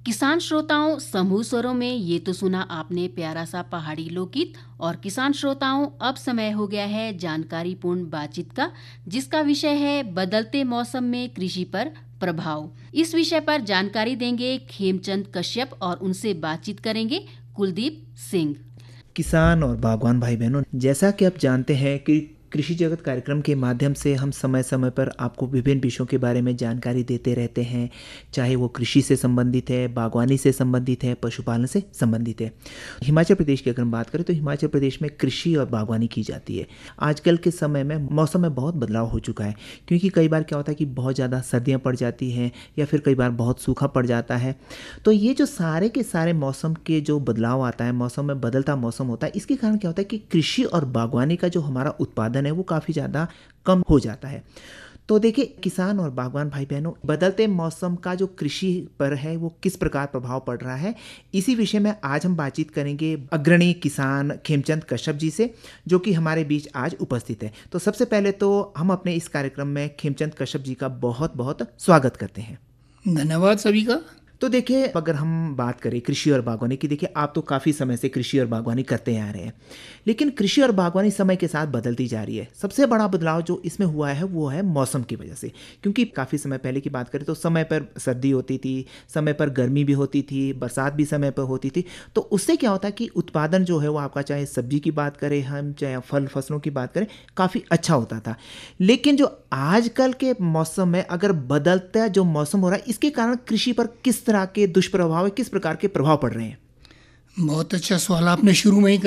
किसान श्रोताओं, समूह स्वरों में ये तो सुना आपने प्यारा सा पहाड़ी लोकगीत। और किसान श्रोताओं, अब समय हो गया है जानकारीपूर्ण बातचीत का, जिसका विषय है बदलते मौसम में कृषि पर प्रभाव। इस विषय पर जानकारी देंगे खेमचंद कश्यप और उनसे बातचीत करेंगे कुलदीप सिंह। किसान और बागवान भाई बहनों, जैसा कि आप जानते हैं कि कृषि जगत कार्यक्रम के माध्यम से हम समय समय पर आपको विभिन्न विषयों के बारे में जानकारी देते रहते हैं, चाहे वो कृषि से संबंधित है, बागवानी से संबंधित है, पशुपालन से संबंधित है। हिमाचल प्रदेश की अगर हम बात करें तो हिमाचल प्रदेश में कृषि और बागवानी की जाती है। आजकल के समय में मौसम में बहुत बदलाव हो चुका है, क्योंकि कई बार क्या होता है कि बहुत ज़्यादा सर्दियाँ पड़ जाती हैं या फिर कई बार बहुत सूखा पड़ जाता है। तो ये जो सारे के सारे मौसम के जो बदलाव आता है, मौसम में बदलता मौसम होता है, इसके कारण क्या होता है कि कृषि और बागवानी का जो हमारा उत्पादन है वो काफ़ी ज़्यादा कम हो जाता है। तो देखिए, किसान और बागवान भाई बहनों, बदलते मौसम का जो कृषि पर है वो किस प्रकार प्रभाव पड़ रहा है, इसी विषय में आज हम बातचीत करेंगे अग्रणी किसान खेमचंद कश्यप जी से, जो कि हमारे बीच आज उपस्थित है। तो सबसे पहले तो हम अपने इस कार्यक्रम में खेमचंद कश्यप जी का बहुत बहुत स्वागत करते हैं। धन्यवाद सभी का। तो देखिए, अगर हम बात करें कृषि और बागवानी की, देखिए आप तो काफ़ी समय से कृषि और बागवानी करते आ रहे हैं, लेकिन कृषि और बागवानी समय के साथ बदलती जा रही है। सबसे बड़ा बदलाव जो इसमें हुआ है वो है मौसम की वजह से, क्योंकि काफ़ी समय पहले की बात करें तो समय पर सर्दी होती थी, समय पर गर्मी भी होती थी, बरसात भी समय पर होती थी। तो उससे क्या होता है कि उत्पादन जो है वो आपका, चाहे सब्जी की बात करें हम, चाहे फल फसलों की बात करें, काफ़ी अच्छा होता था। लेकिन जो आजकल के मौसम में अगर बदलता जो मौसम हो रहा है, इसके कारण कृषि पर किस तरह के दुष्प्रभाव है, किस प्रकार के प्रभाव पड़ रहे हैं? बहुत अच्छा सवाल आपने शुरू में ही